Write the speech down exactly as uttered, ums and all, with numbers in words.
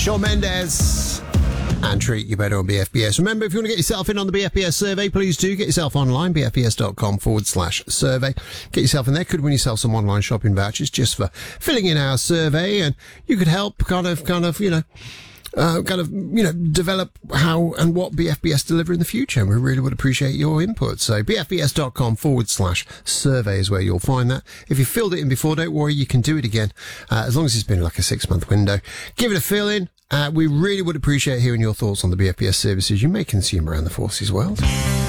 Shawn Mendes and Treat You Better on B F B S. Remember, if you want to get yourself in on the B F B S survey, please do get yourself online, bfbs.com forward slash survey. Get yourself in there. Could win yourself some online shopping vouchers just for filling in our survey, and you could help kind of, kind of, you know, Uh, kind of, you know, develop how and what B F B S deliver in the future. And we really would appreciate your input. So bfbs.com forward slash survey is where you'll find that. If you filled it in before, don't worry, you can do it again. Uh, as long as it's been like a six month window. Give it a fill in. Uh, we really would appreciate hearing your thoughts on the B F B S services you may consume around the Forces world.